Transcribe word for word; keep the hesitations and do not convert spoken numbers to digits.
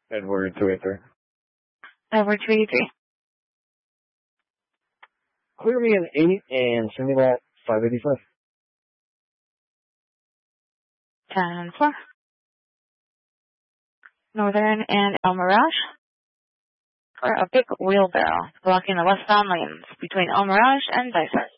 Edward two eighty-three. Edward two eighty-three. Clear me an eight and send me that five eighty-five. ten four. Northern and El Mirage for a big wheelbarrow blocking the westbound lanes between El Mirage and Dysart.